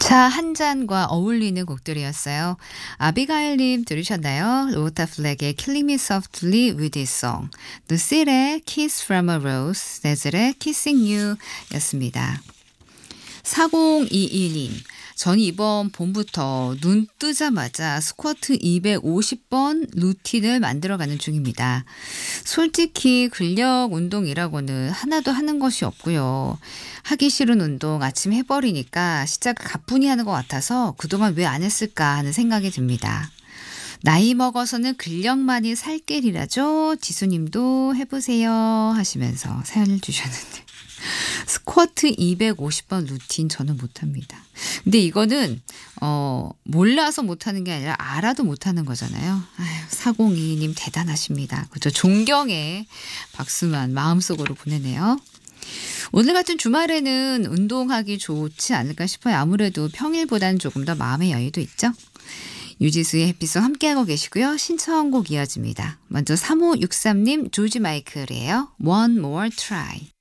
차 한 잔과 어울리는 곡들이었어요. 아비가일님 들으셨나요? 로버타 플렉의 Killing Me Softly with This Song, 누실의 Kiss from a Rose, 네즐의 Kissing You 였습니다. 4022님, 전 이번 봄부터 눈 뜨자마자 스쿼트 250번 루틴을 만들어가는 중입니다. 솔직히 근력 운동이라고는 하나도 하는 것이 없고요. 하기 싫은 운동 아침 해버리니까 시작을 가뿐히 하는 것 같아서 그동안 왜 안 했을까 하는 생각이 듭니다. 나이 먹어서는 근력만이 살 길이라죠. 지수님도 해보세요 하시면서 사연을 주셨는데 스쿼트 250번 루틴 저는 못합니다. 근데 이거는 몰라서 못하는 게 아니라 알아도 못하는 거잖아요. 아유, 4022님 대단하십니다. 그렇죠. 존경의 박수만 마음속으로 보내네요. 오늘 같은 주말에는 운동하기 좋지 않을까 싶어요. 아무래도 평일보다는 조금 더 마음의 여유도 있죠. 유지수의 햇빛송 함께하고 계시고요. 신청곡 이어집니다. 먼저 3563님 조지 마이클이에요. One More Try.